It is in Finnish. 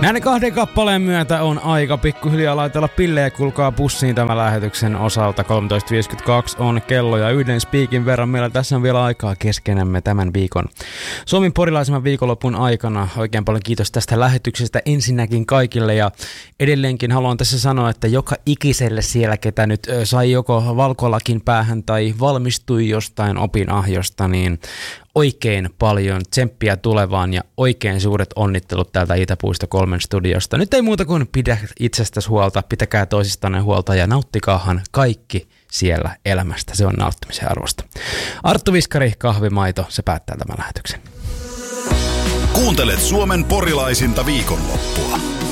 Näiden 2 kappaleen myötä on aika pikkuhiljaa laitella pillejä, kulkaa bussiin tämän lähetyksen osalta. 13.52 on kello ja yhden spiikin verran meillä tässä on vielä aikaa keskenämme tämän viikon Suomen porilaisemman viikonlopun aikana. Oikein paljon kiitos tästä lähetyksestä ensinnäkin kaikille ja edelleenkin haluan tässä sanoa, että joka ikiselle siellä, ketä nyt sai joko valkolakin päähän tai valmistui jostain opinahjosta, niin oikein paljon tsemppiä tulevaan ja oikein suuret onnittelut täältä Itäpuisto 3 studiosta. Nyt ei muuta kuin pidä itsestäsi huolta, pitäkää toisistanne huolta ja nauttikaahan kaikki siellä elämästä. Se on nauttimisen arvosta. Arttu Viskari, kahvimaito, se päättää tämän lähetyksen. Kuuntelet Suomen porilaisinta viikonloppua.